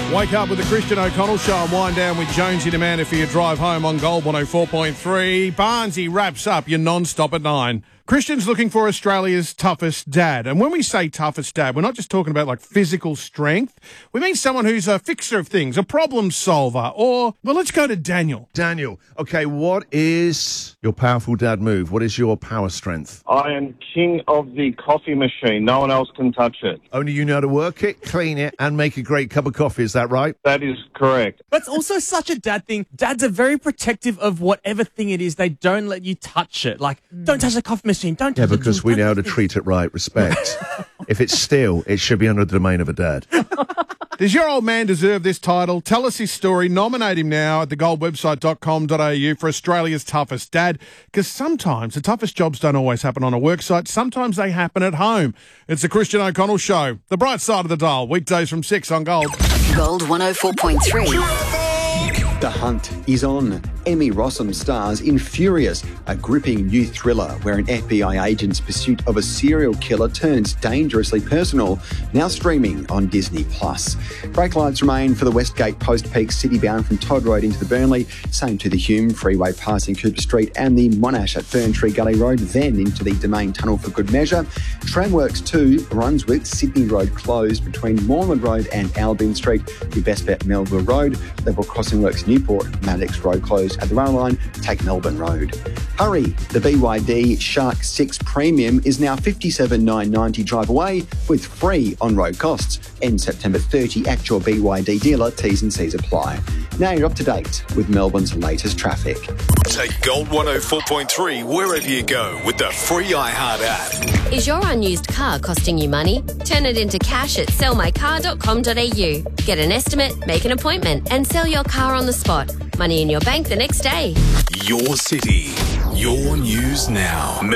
Wake up with the Christian O'Connell Show and wind down with Jonesy the Man for your drive home on Gold 104.3. Barnesy wraps up your non-stop at 9. Christian's looking for Australia's toughest dad. And when we say toughest dad, we're not just talking about like physical strength. We mean someone who's a fixer of things, a problem solver, or, well, let's go to Daniel. Daniel, okay, what is your powerful dad move? What is your power strength? I am king of the coffee machine. No one else can touch it. Only you know how to work it, clean it, and make a great cup of coffee. Is that right? That is correct. That's also such a dad thing. Dads are very protective of whatever thing it is. They don't let you touch it. Like, don't touch the coffee machine. Don't touch Yeah, because we know how to treat it right. Respect. If it's steel, it should be under the domain of a dad. Does your old man deserve this title? Tell us his story. Nominate him now at thegoldwebsite.com.au for Australia's toughest dad. Because sometimes the toughest jobs don't always happen on a work site. Sometimes they happen at home. It's the Christian O'Connell Show. The bright side of the dial. Weekdays from 6 on Gold. Gold 104.3. The hunt is on. Emmy Rossum stars in Furious, a gripping new thriller where an FBI agent's pursuit of a serial killer turns dangerously personal, now streaming on Disney+. Brake lights remain for the Westgate Post Peak city-bound from Todd Road into the Burnley, same to the Hume Freeway passing Cooper Street and the Monash at Ferntree Gully Road, then into the Domain Tunnel for good measure. Tramworks 2 runs with Sydney Road closed between Moreland Road and Albion Street, your best bet Melville Road. Level Crossing Works Newport, Maddox Road closed at the rail line, take Melbourne Road. Hurry, the BYD Shark 6 Premium is now $57,990 drive away with free on-road costs. End September 30 at your BYD dealer, T's and C's apply. Now you're up to date with Melbourne's latest traffic. Take Gold 104.3 wherever you go with the free iHeart app. Is your unused car costing you money? Turn it into cash at sellmycar.com.au. Get an estimate, make an appointment and sell your car on the spot. Money in your bank the next day. Your city, your news now.